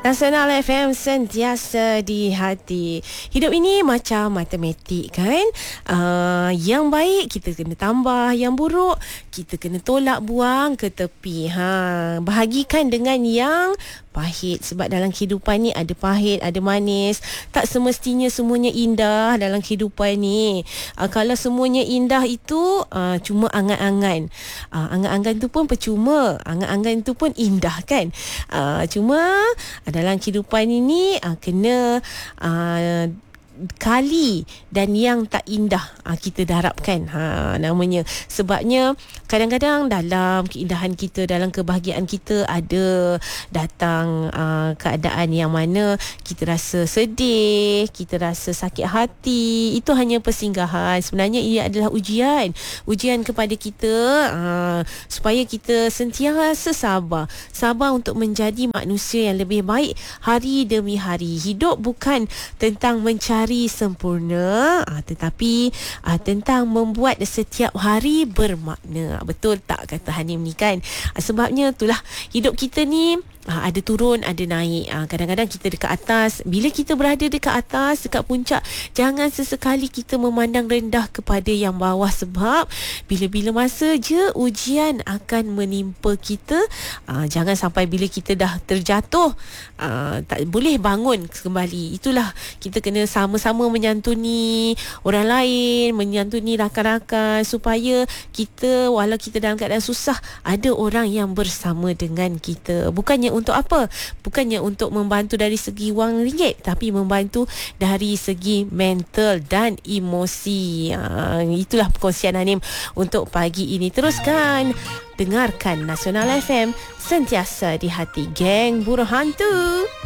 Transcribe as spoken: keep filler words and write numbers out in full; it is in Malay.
Nasional F M sentiasa di hati. Hidup ini macam matematik kan. uh, Yang baik kita kena tambah, yang buruk kita kena tolak buang ke tepi. ha, Bahagikan dengan yang pahit. Sebab dalam kehidupan ni ada pahit, ada manis. Tak semestinya semuanya indah dalam kehidupan ni. uh, Kalau semuanya indah itu uh, cuma angan-angan. uh, Angan-angan tu pun percuma. Angan-angan tu pun indah kan. uh, Cuma dalam kehidupan ini uh, kena uh, kali dan yang tak indah uh, kita darabkan ha, namanya. Sebabnya kadang-kadang dalam keindahan kita, dalam kebahagiaan kita ada datang uh, keadaan yang mana kita rasa sedih, kita rasa sakit hati. Itu hanya persinggahan. Sebenarnya ia adalah ujian. Ujian kepada kita uh, supaya kita sentiasa sabar. Sabar untuk menjadi manusia yang lebih baik hari demi hari. Hidup bukan tentang mencari sempurna, ah, tetapi ah, tentang membuat setiap hari bermakna. Betul tak kata Hanim ni kan? Ah, sebabnya itulah hidup kita ni ah, ada turun, ada naik. Ah, kadang-kadang kita dekat atas. Bila kita berada dekat atas, dekat puncak, jangan sesekali kita memandang rendah kepada yang bawah. Sebab bila-bila masa je ujian akan menimpa kita. ah, Jangan sampai bila kita dah terjatuh ah, tak boleh bangun kembali. Itulah kita kena sama-sama menyantuni orang lain, menyantuni rakan-rakan, supaya kita walau kita dalam keadaan susah, ada orang yang bersama dengan kita. Bukannya untuk apa? Bukannya untuk membantu dari segi wang ringgit, tapi membantu dari segi mental dan emosi. Ha, itulah perkongsian Hanim untuk pagi ini. Teruskan dengarkan Nasional F M, sentiasa di hati, geng Burung Hantu.